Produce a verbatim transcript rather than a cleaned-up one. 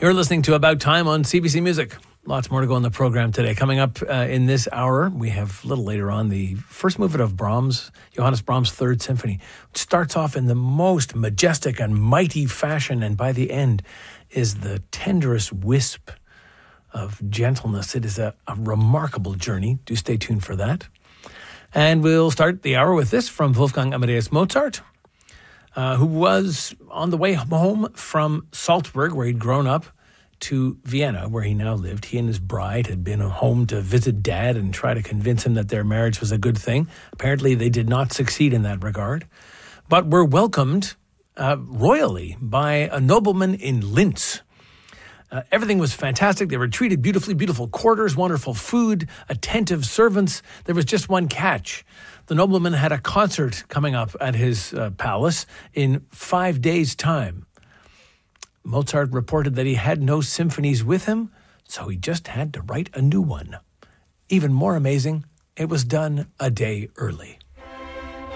You're listening to About Time on C B C Music. Lots more to go on the program today. Coming up uh, in this hour, we have a little later on the first movement of Brahms, Johannes Brahms' Third Symphony. It starts off in the most majestic and mighty fashion, and by the end is the tenderest wisp of gentleness. It is a, a remarkable journey. Do stay tuned for that. And we'll start the hour with this from Wolfgang Amadeus Mozart, uh, who was on the way home from Salzburg, where he'd grown up, to Vienna, where he now lived. He and his bride had been home to visit Dad and try to convince him that their marriage was a good thing. Apparently, they did not succeed in that regard, but were welcomed uh, royally by a nobleman in Linz. Uh, everything was fantastic. They were treated beautifully, beautiful quarters, wonderful food, attentive servants. There was just one catch. The nobleman had a concert coming up at his uh, palace in five days' time. Mozart reported that he had no symphonies with him, so he just had to write a new one. Even more amazing, it was done a day early.